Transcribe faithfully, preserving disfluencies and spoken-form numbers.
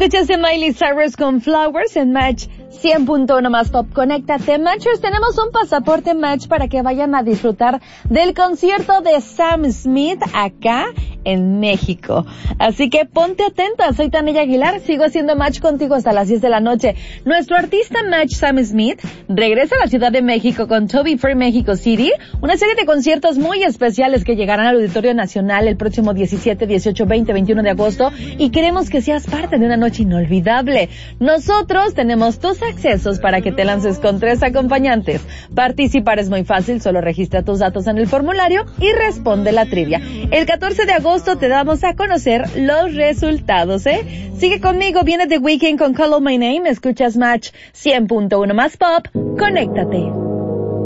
Escuchas a Miley Cyrus con Flowers en Match cien punto uno más Pop. Conéctate, Matchers. Tenemos un pasaporte Match para que vayan a disfrutar del concierto de Sam Smith acá en México. Así que ponte atenta. Soy Tania Aguilar. Sigo haciendo Match contigo hasta las diez de la noche. Nuestro artista Match, Sam Smith, regresa a la Ciudad de México con Toby Free Mexico City, una serie de conciertos muy especiales que llegarán al Auditorio Nacional el próximo diecisiete, dieciocho, veinte, veintiuno de agosto, y queremos que seas parte de una noche inolvidable. Nosotros tenemos tus accesos para que te lances con tres acompañantes. Participar es muy fácil, solo registra tus datos en el formulario y responde la trivia. El catorce de agosto te damos a conocer los resultados, ¿eh? Sigue conmigo, viene The Weeknd con Call Out My Name, escuchas Match cien punto uno más Pop, conéctate.